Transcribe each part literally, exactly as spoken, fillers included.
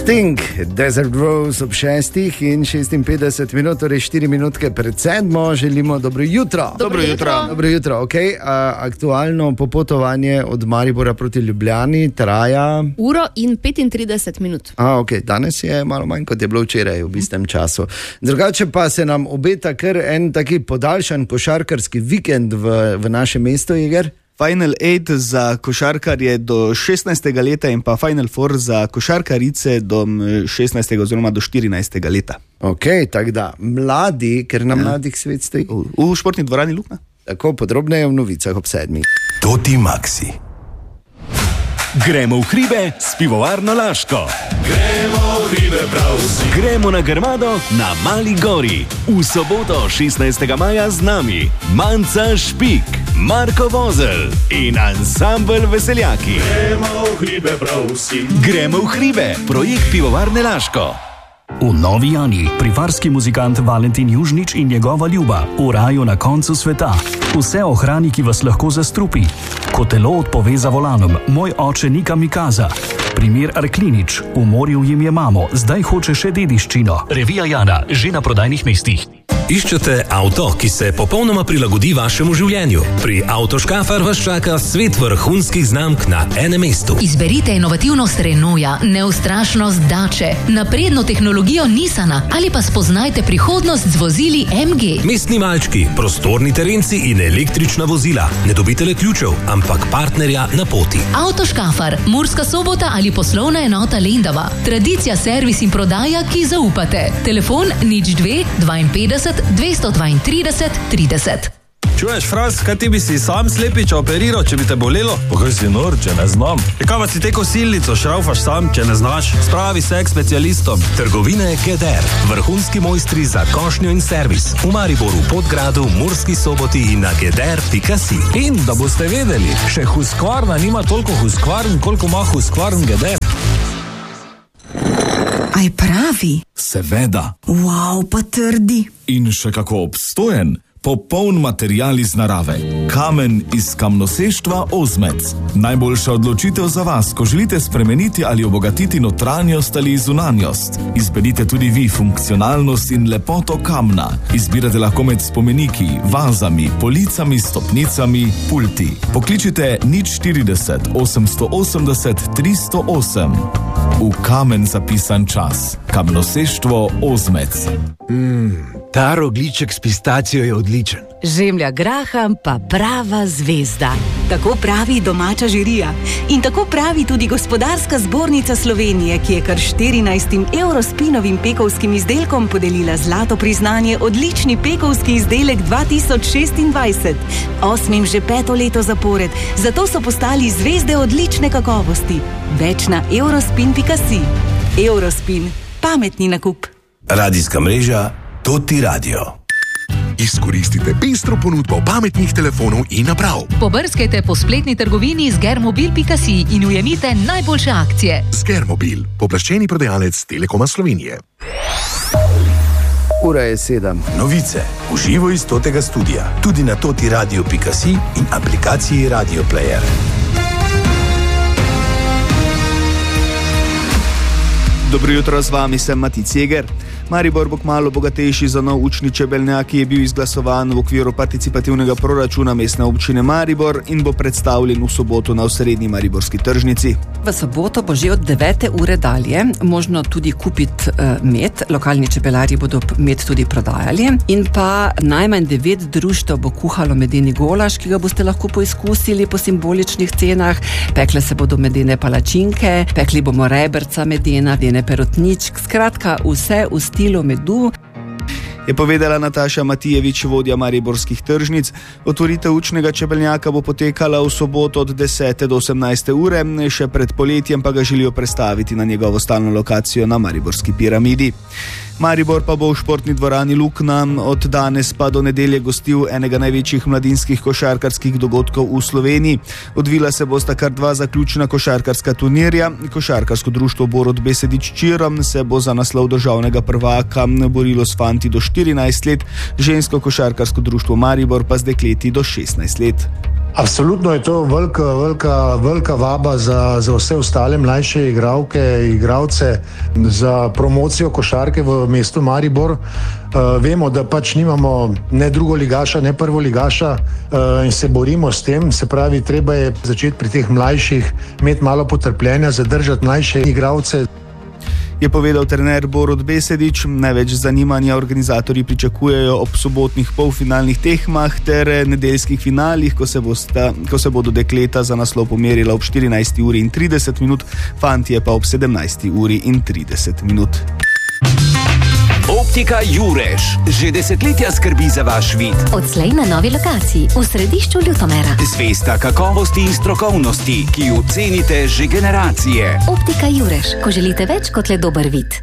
Sting, Desert Rose ob šestih in šestinpetdeset minut, torej štiri minutke pred sedmo, želimo dobro jutro. Dobro jutro. Dobro jutro, ok. A, aktualno popotovanje od Maribora proti Ljubljani traja... Uro in petintrideset minut. A, ok, danes je malo manj, kot je bilo včeraj v istem času. Drugače pa se nam obeta kar en taki podaljšan košarkarski vikend v, v našem mestu, Iger. Final Eight za košarkarje do šestnajstega leta in pa Final Four za košarkarice do šestnajstega oziroma do štirinajstega leta. Ok, tako da mladi, ker na ja. mladih svet stoji. V, v športni dvorani Lukna. Tako, podrobneje v novicah ob sedmih. Toti Maxi. Gremo v hribe s pivovarno Laško. Gremo v hribe prav vsi. Gremo na Grmado na Mali gori. V soboto šestnajstega maja z nami Manca Špik, Marko Vozelj in ansambel Veseljaki. Gremo v hribe prav vsi. Gremo v hribe, projekt pivovarne Laško. V Novi Jani privarski muzikant Valentin Južnič in njegova ljuba v raju na koncu sveta. Vse o hrani, ki vas lahko zastrupi. Ko telo odpove za volanom, moj oče ni kamikaza. Primer Arklinič, v morju jim je mamo, zdaj hoče še dediščino. Revija Jana, že na prodajnih mestih. Iščete avto, ki se popolnoma prilagodi vašemu življenju? Pri Avtoškafar vas čaka svet vrhunskih znamk na enem mestu. Izberite inovativnost Renaulta, neustrašnost Dače, napredno tehnologijo Nissana ali pa spoznajte prihodnost z vozili M G. Mestni malčki, prostorni terenci in električna vozila. Ne dobite le ključev, ampak partnerja na poti. Avtoškafar, Murska Sobota ali poslovna enota Lendava. Tradicija, servis in prodaja, ki zaupate. Telefon nič dve dvainpetdeset dvesto dvaintrideset trideset. Čuješ, Fras, kaj ti bi si sam slepiča operiral, če bi te bolelo? Pa kaj si nor, če ne znam? E kaj pa si te kosilnico šraufaš sam, če ne znaš? Spravi se k specialistom. Trgovine Geder, vrhunski mojstri za košnjo in servis. V Mariboru, Podgradu, Murski Soboti in na geder pika si. In da boste vedeli, še Husqvarna nima toliko Husqvarn, koliko ima Husqvarn Geder. Aj pravi? Seveda. Wow, pa trdi. In še kako obstojen. Popoln material iz narave. Kamen iz kamnoseštva Ozmec. Najboljša odločitev za vas, ko želite spremeniti ali obogatiti notranjost ali zunanjost. Izberite tudi vi funkcionalnost in lepoto kamna. Izbirate lahko med spomeniki, vazami, policami, stopnicami, pulti. Pokličite nič štirideset osemsto osemdeset tristo osem. V kamen zapisan čas. Kamnoseštvo Ozmec. Mmm, ta rogljiček s pistacijo je odličen. Žemlja graham pa prava zvezda. Tako pravi domača žirija. In tako pravi tudi Gospodarska zbornica Slovenije, ki je kar štirinajstim Eurospinovim pekovskim izdelkom podelila zlato priznanje odlični pekovski izdelek dva tisoč šestindvajset. Osmim že peto leto zapored. Zato so postali zvezde odlične kakovosti. Več na eurospin pika si. Eurospin. Pametni nakup. Radijska mreža Toti Radio. Izkoristite pestro ponudbo pametnih telefonov in naprav. Pobrskajte po spletni trgovini z germobil pika si in ujemite najboljše akcije. Z Germobil, pooblaščeni prodajalec Telekoma Slovenije. Ura je sedem. Novice v živo iz Totega studia. Tudi na toti radio pika si in aplikaciji Radio Player. Dobro jutro, z vami sem Mati Ceger. Maribor bo kmalu bogatejši za nov učni čebeljak, ki je bil izglasovan v okviru participativnega proračuna mestne občine Maribor in bo predstavljen v soboto na osrednji mariborski tržnici. V soboto bo že od devete ure dalje možno tudi kupiti uh, med. Lokalni čebelarji bodo med tudi prodajali. In pa najmanj devet društev bo kuhalo medeni golaž, ki ga boste lahko poizkusili po simboličnih cenah. Pekle se bodo medene palačinke, pekli bomo reberca medena, medene perutničk, skratka vse v stilu medu. Je povedala Nataša Matijevič, vodja mariborskih tržnic. Otvoritev učnega čebeljaka bo potekala v soboto od desete do osemnajste ure, še pred poletjem pa ga želijo prestaviti na njegovo stalno lokacijo na Mariborski piramidi. Maribor pa bo v športni dvorani Lukna od danes pa do nedelje gostil enega največjih mladinskih košarkarskih dogodkov v Sloveniji. Odvila se bosta kar dva zaključna košarkarska turnirja. Košarkarsko društvo Borod Besedič Čirom se bo za naslov državnega prvaka borilo s fanti do štirinajst let, žensko košarkarsko društvo Maribor pa z dekleti do šestnajst let. Absolutno je to velika, velika, velika vaba za, za vse ostale mlajše igralke, igralce za promocijo košarke v mestu Maribor. Uh, vemo, da pač nimamo ne drugo ligaša, ne prvo ligaša uh, in se borimo s tem. Se pravi, treba je začeti pri teh mlajših, imeti malo potrpljenja, zadržati mlajše igralce. Je povedal trener Borut Besedič. Največ zanimanja organizatorji pričakujejo ob sobotnih polfinalnih tekmah ter nedeljskih finalih, ko se, bosta, ko se bodo dekleta za naslov pomerila ob štirinajsti uri in trideset minut, fantje pa ob sedemnajsti uri in trideset minut. Optika Jurež že desetletja skrbi za vaš vid. Odslej na novi lokaciji v središču Ljutomera. Zvesta kakovosti in strokovnosti, ki jo cenite že generacije. Optika Jurež, ko želite več kot le dober vid.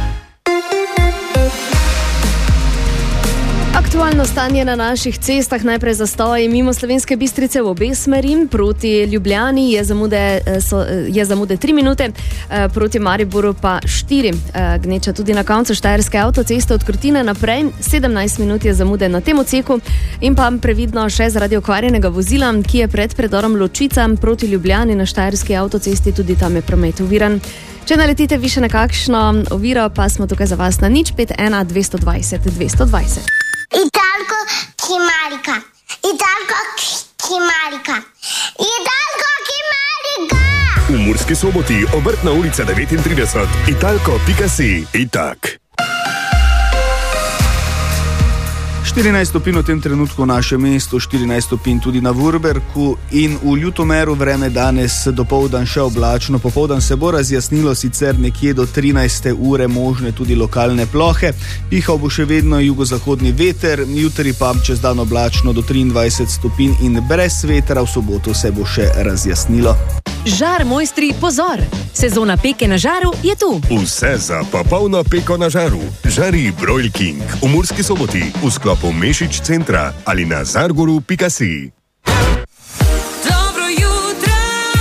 Aktualno stanje na naših cestah, najprej zastoji mimo Slovenske Bistrice v obe smeri, proti Ljubljani je zamude, so, je zamude tri minute, proti Mariboru pa štiri. Gneča tudi na koncu Štajerske avtoceste od Krtine naprej, sedemnajst minut je zamude na tem odseku in pa previdno še zaradi okvarjenega vozila, ki je pred predorom Ločica proti Ljubljani na Štajerski avtocesti, tudi tam je promet oviran. Če naletite više na kakšno oviro, pa smo tukaj za vas na nič pet ena dvesto dvajset dvesto dvajset. Italko Kimarika, Italko Kimarika, Italko Kimarika. V Murski Soboti, Obrtna ulica devetintrideset, italko pika si, itak. štirinajst stopinj v tem trenutku v našem mestu, štirinajst stopinj tudi na Vurberku in v Ljutomeru. Vreme danes dopoldan še oblačno, popoldan se bo razjasnilo, sicer nekje do trinajste ure možne tudi lokalne plohe. Pihal bo še vedno jugozahodni veter, jutri pa čez dan oblačno do triindvajset stopinj in brez vetra, v soboto se bo še razjasnilo. Žar mojstri, pozor! Sezona peke na žaru je tu. Vse za popolno peko na žaru. Žari Broil King v Murski Soboti v sklopu Mešič centra ali na zargoru pika si. Dobro jutro.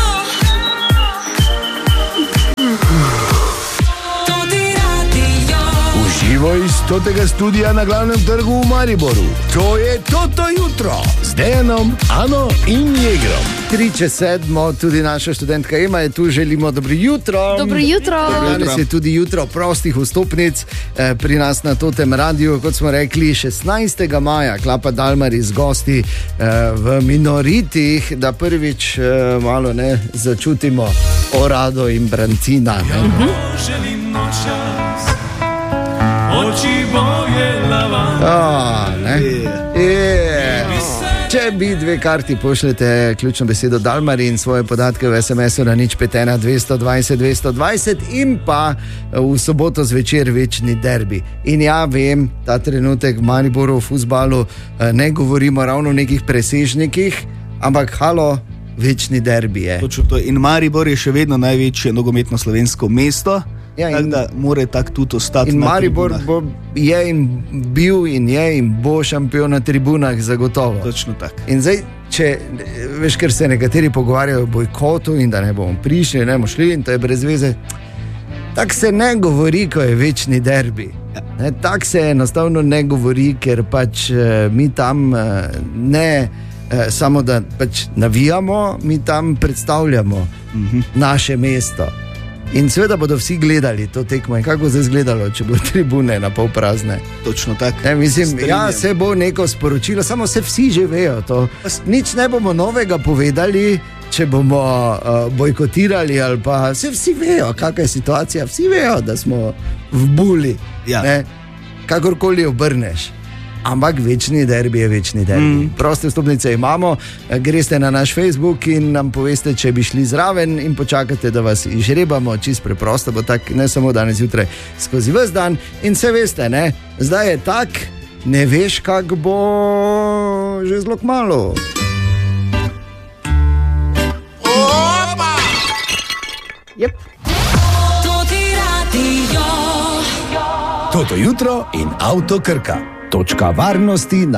Toti radio. Uživo iz stotega studia na glavnem trgu v Mariboru. To je Toto jutro z Dejanom, Ano in Jegrom. Tri čez sedmo, tudi naša študentka Ema je tu, želimo dobro jutro. Dobro jutro. Danes je tudi jutro prostih vstopnic eh, pri nas na Totem radiju, kot smo rekli, šestnajstega maja, Klapa Dalmari z gosti eh, v Minoritih, da prvič eh, malo ne začutimo Orado in Brancina. Ne? Mhm. Oči boje lava. Ne? Je. Če bi dve karti pošljete ključno besedo Dalmari in svoje podatke v es em esu na nič pet ena dvesto dvajset dvesto dvajset in pa v soboto zvečer večni derbi. In ja, vem, ta trenutek v Mariboru v fuzbalu ne govorimo ravno o nekih presežnikih, ampak halo, večni derbi je. Točno to. In Maribor je še vedno največje nogometno slovensko mesto. Ja, in, tak, da mora tako tudi ostati. In Maribor bo, je in bil in je in bo šampion na tribunah zagotovo. Točno tako. In zdaj, če veš, ker se nekateri pogovarjajo o bojkotu in da ne bomo prišli, ne bomo šli in to je brez veze, tako se ne govori, ko je večni derbi. Ja. Tako se enostavno ne govori, ker pač mi tam ne samo da pač navijamo, mi tam predstavljamo mhm. naše mesto. In seveda bodo vsi gledali to tekmo in kako se je izgledalo, če bo tribune na pol prazne. Točno tako. Ne, mislim, ja, se bo neko sporočilo, samo se vsi že vejo to. Nič ne bomo novega povedali, če bomo uh, bojkotirali ali pa se vsi vejo, kakva je situacija, vsi vejo, da smo v buli. Ja. Ne, kakorkoli obrneš. Ampak večni derbi je večni derbi. Mm. Proste vstopnice imamo, greste na naš Facebook in nam poveste, če bi šli zraven in počakate, da vas izžrebamo, čist preprosto bo tak, ne samo danes jutraj, skozi ves dan. In se veste, ne, zdaj je tak, ne veš, kak bo že zelo kmalu. Opa! Yep. Toto jutro in Avto Krka. Točka varnosti na